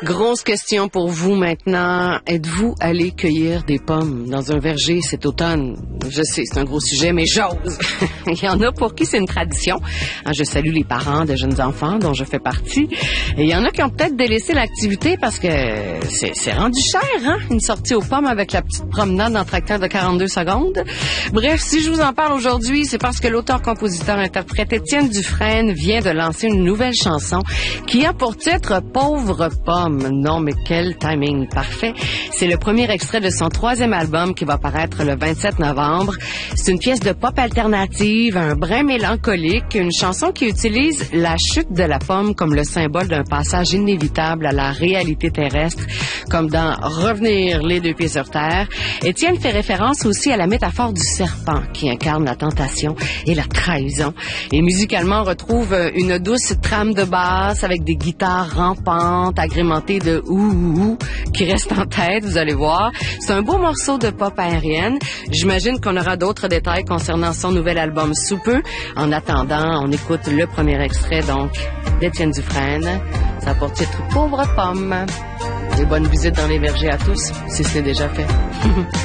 Grosse question pour vous maintenant. Êtes-vous allé cueillir des pommes dans un verger cet automne? Je sais, c'est un gros sujet, mais j'ose. Il y en a pour qui c'est une tradition. Je salue les parents de jeunes enfants dont je fais partie. Et il y en a qui ont peut-être délaissé l'activité parce que c'est rendu cher, hein? Une sortie aux pommes avec la petite promenade en tracteur de 42 secondes. Bref, si je vous en parle aujourd'hui, c'est parce que l'auteur-compositeur-interprète Étienne Dufresne vient de lancer une nouvelle chanson qui a pour titre « Pauvre pomme ». Non, mais quel timing parfait. C'est le premier extrait de son 3e album qui va paraître le 27 novembre. C'est une pièce de pop alternative, un brin mélancolique, une chanson qui utilise la chute de la pomme comme le symbole d'un passage inévitable à la réalité terrestre, comme dans Revenir les deux pieds sur terre. Étienne fait référence aussi à la métaphore du serpent qui incarne la tentation et la trahison. Et musicalement, on retrouve une douce trame de basse avec des guitares rampantes agrémentées de ouh qui reste en tête, vous allez voir. C'est un beau morceau de pop aérienne. J'imagine qu'on aura d'autres détails concernant son nouvel album sous peu. En attendant, on écoute le premier extrait donc d'Étienne Dufresne. Ça a pour titre Pauvre pomme. Et bonne visite dans les vergers à tous, si ce n'est déjà fait.